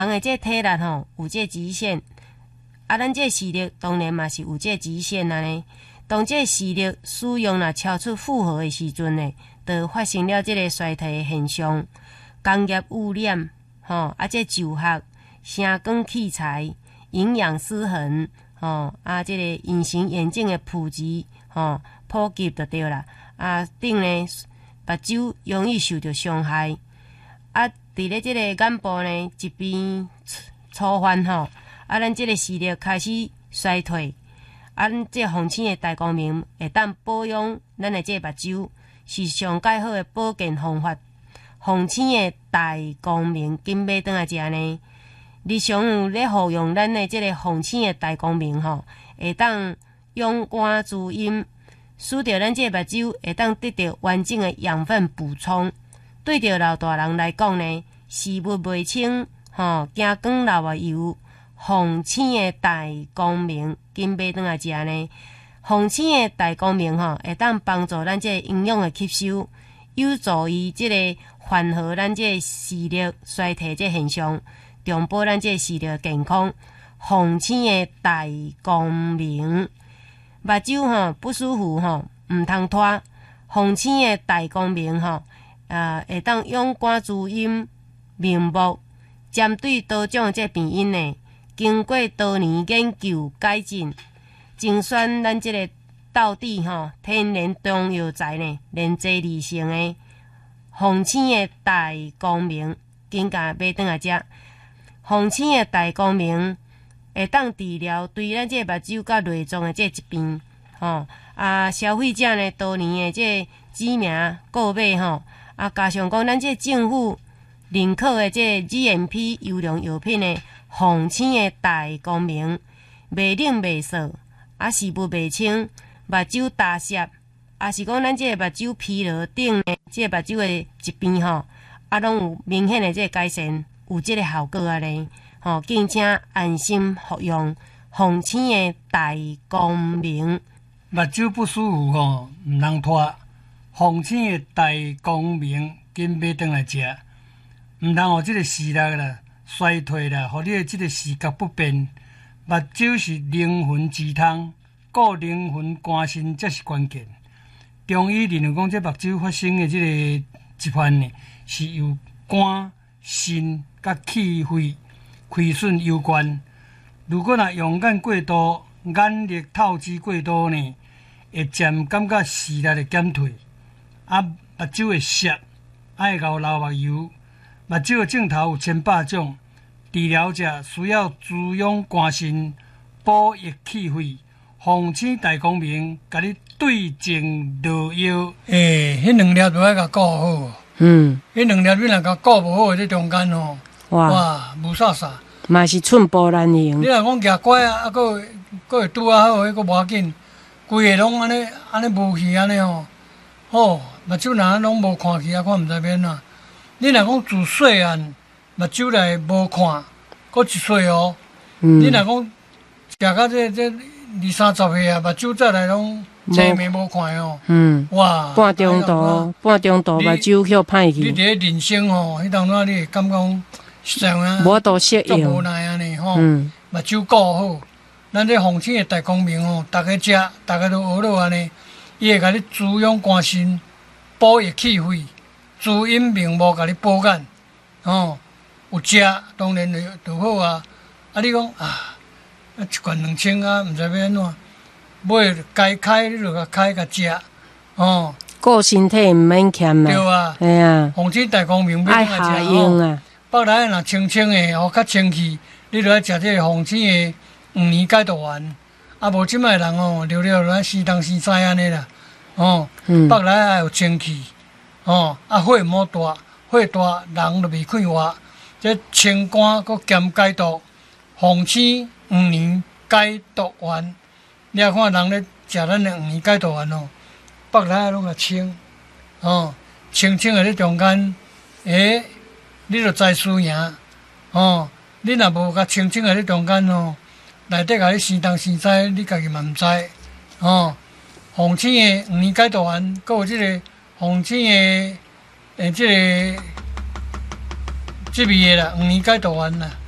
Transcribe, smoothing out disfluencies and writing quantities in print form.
人的这体力吼有这极限，啊，咱这视力当然嘛是有这极限啊呢。当这视力使用若超出负荷的时阵呢，就发生了这个衰退的现象。工业污染，这就学、声光器材、营养失衡，这个隐形眼镜的普及，普及就对啦。顶呢，目睭容易受到伤害。伫咧即个眼部呢，疾病触犯咱即个视力开始衰退。咱即红星的大光明会当保养咱的即个目睭，是上介好的保健方法。红星的大光明紧买转来食呢，日常有咧服用咱的即个红星的大光明会当用肝滋阴，使着咱即个目睭会当得到完整的养分补充。对着老大人来讲呢，视物袂清，惊光流啊油。红星的大光明紧买转来食呢，红星的大光明会当帮助咱这营养的吸收，有助于即个缓和咱这视力衰退这现象，重保咱这视力健康。红星的大光明，目睭不舒服唔通拖，红星的大光明会当用肝滋阴明目，针对多种这病因呢。经过多年研究改进，精选咱即个道地天然中药材呢，连接而成的红星的大光明，紧甲买转来食。红星的大光明会当治疗对咱这目睭甲内脏的这疾病消费者呢多年的这知名购买加上讲咱这政府认可的这 GMP 优良药品呢。红星的大光明，袂冷袂涩，视物袂清，目睭大涩，是讲咱这个目睭疲劳等呢，这个目睭的疾病拢有明显的这个改善，有这个效果呢。敬请安心服用红星的大光明。 目睭不舒服唔通拖，红星的大光明紧买转来食，唔通互这个视力啦。衰退啦，互你的即个视觉不便。目睭是灵魂之汤，顾灵魂肝肾才是关键。中医认为讲，这目睭发生的即个疾患呢，是由肝、肾甲气血亏损有关。如果若用眼过度、眼力透支过度呢，会渐感觉视力会减退，目睭会涩，爱流目油。目睭的镜头有千百种。治疗者需要滋养肝肾、补益气血。红星大光明，甲你对症落药。迄两粒就爱甲顾好。迄两粒你若甲顾无好，这中间哇，无啥啥。 嘛是寸步难行。 你若讲举拐佫会拄好，迄佫无要紧。规个拢安尼无去安尼目睭若拢无看去，看毋知变哪。你若讲自细汉。目睭内无看，佫一岁你若讲食到这20-30岁目睭再来拢前面无看哇！ 半中途目睭许歹去。 你伫咧人生迄当中你会感觉讲实在啊， 无多适应， 足无奈安尼目睭顾好，咱这红星的大光明逐个食，逐个都学落安尼，伊会甲你滋养肝肾，补益气血，滋阴明目，甲你保眼有食当然就好啊！你讲一罐2000毋知要安怎，买该开你就甲开甲食顾身体毋免欠啊。 对啊， 系啊， 红星大光明爱下用啊。 北来若清清的较清气，你就爱食这个红星的5年解毒丸。无即摆人聊聊就爱生东生西安尼啦。北来爱有清气火毋好大，火大人就袂快活。这清肝佮兼解毒，红星5年解毒丸。你啊看人咧食咱的5年解毒丸北来拢啊清清清的咧中间，你就知输赢你若无甲清清的咧中间内底甲你生东生西，你家己嘛毋知红星的5年解毒丸，佮有即个红星的即个。即味的啦，5年解毒丸啦。